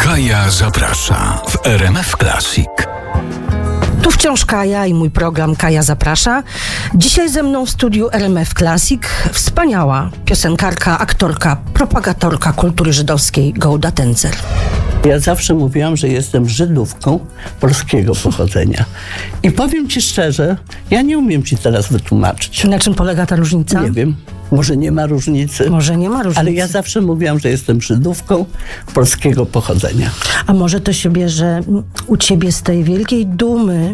Kaja zaprasza w RMF Classic. Tu wciąż Kaja i mój program Kaja zaprasza. Dzisiaj ze mną w studiu RMF Classic wspaniała piosenkarka, aktorka, propagatorka kultury żydowskiej Gołda Tencer. Ja zawsze mówiłam, że jestem Żydówką polskiego pochodzenia. I powiem ci szczerze, ja nie umiem ci teraz wytłumaczyć. Na czym polega ta różnica? Nie wiem. Może nie ma różnicy. Może nie ma różnicy. Ale ja zawsze mówiłam, że jestem Żydówką polskiego pochodzenia. A może to się bierze u ciebie z tej wielkiej dumy,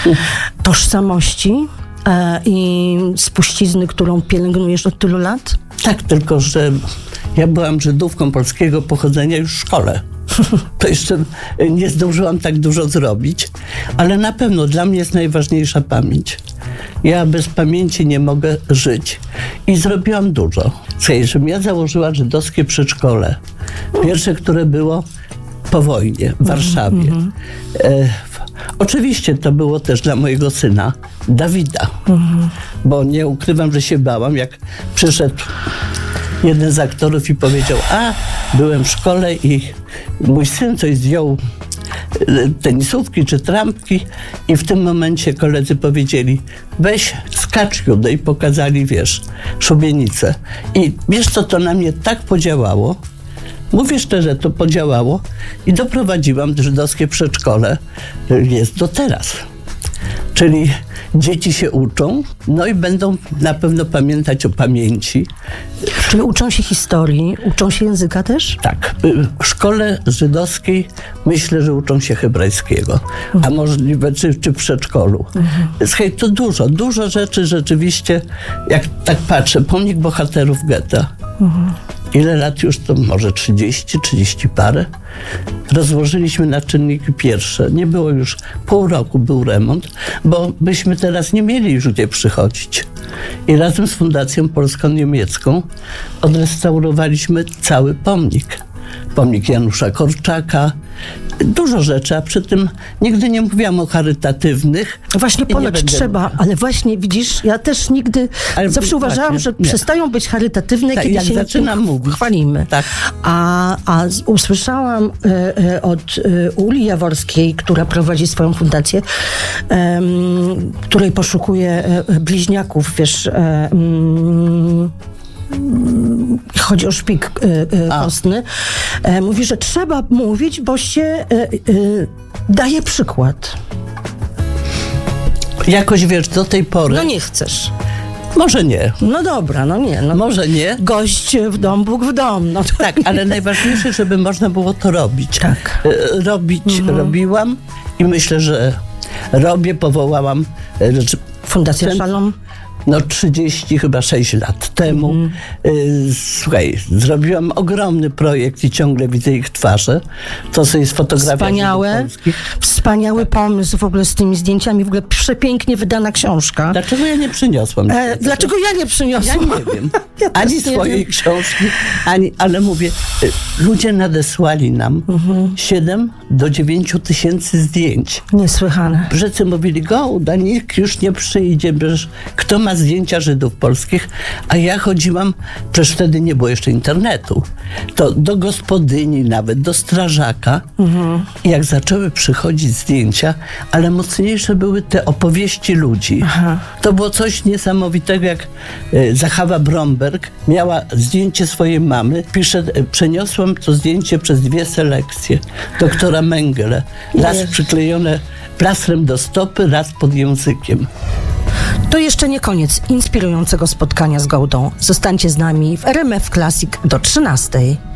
tożsamości i spuścizny, którą pielęgnujesz od tylu lat? Tak, tylko że ja byłam Żydówką polskiego pochodzenia już w szkole. To jeszcze nie zdążyłam tak dużo zrobić, ale na pewno dla mnie jest najważniejsza pamięć. Ja bez pamięci nie mogę żyć i zrobiłam dużo. Słuchaj, żebym ja założyła żydowskie przedszkole. Pierwsze, które było po wojnie w Warszawie. Oczywiście to było też dla mojego syna Dawida, bo nie ukrywam, że się bałam, jak przyszedł jeden z aktorów i powiedział: byłem w szkole i mój syn coś zdjął, tenisówki czy trampki, i w tym momencie koledzy powiedzieli: weź skacz, Judo, i pokazali, szubienicę. I wiesz co, to na mnie tak podziałało. Mówię szczerze, to podziałało i doprowadziłam żydowskie przedszkole, jest do teraz. Czyli dzieci się uczą, no i będą na pewno pamiętać o pamięci. Czyli uczą się historii, uczą się języka też? Tak. W szkole żydowskiej myślę, że uczą się hebrajskiego, a możliwe czy w przedszkolu. Słuchaj, to dużo rzeczy rzeczywiście, jak tak patrzę, pomnik bohaterów getta. Ile lat już to? Może 30 parę. Rozłożyliśmy na czynniki pierwsze. Nie było już, pół roku był remont, bo byśmy teraz nie mieli już gdzie przychodzić. I razem z Fundacją Polsko-Niemiecką odrestaurowaliśmy cały pomnik. Pomnik Janusza Korczaka. Dużo rzeczy, a przy tym nigdy nie mówiłam o charytatywnych. Właśnie ponoć trzeba, ale właśnie widzisz, ja też nigdy, zawsze uważałam, że przestają być charytatywne, tak, kiedy jak się zaczynam mówić, chwalimy. Tak. A usłyszałam od Uli Jaworskiej, która prowadzi swoją fundację, której poszukuje bliźniaków, chodzi o szpik kostny. Mówi, że trzeba mówić, bo się daje przykład. Jakoś do tej pory... No nie chcesz. Może nie. No dobra, nie. Może nie. Gość w dom, Bóg w dom. No to... Tak, ale najważniejsze, żeby można było to robić. Tak. Robiłam i myślę, że powołałam... Fundacja Szalom? 36 lat temu. Słuchaj, zrobiłam ogromny projekt i ciągle widzę ich twarze. To jest fotografia Wspaniały pomysł w ogóle z tymi zdjęciami. W ogóle przepięknie wydana książka. Dlaczego ja nie przyniosłam? Dlaczego ja nie przyniosłam? Ja nie wiem. Ani swojej książki, ale mówię, ludzie nadesłali nam 7 do 9 tysięcy zdjęć. Niesłychane. Żydcy mówili: Gołda, nikt już nie przyjdzie, kto ma zdjęcia Żydów polskich, a ja chodziłam, przecież wtedy nie było jeszcze internetu, to do gospodyni nawet, do strażaka. I jak zaczęły przychodzić zdjęcia, ale mocniejsze były te opowieści ludzi. To było coś niesamowitego, jak Zachawa Bromberg miała zdjęcie swojej mamy, pisze: przeniosłam to zdjęcie przez 2 selekcje doktora Mengele, raz przyklejone plastrem do stopy, raz pod językiem. To jeszcze nie koniec inspirującego spotkania z Gołdą. Zostańcie z nami w RMF Classic do 13:00.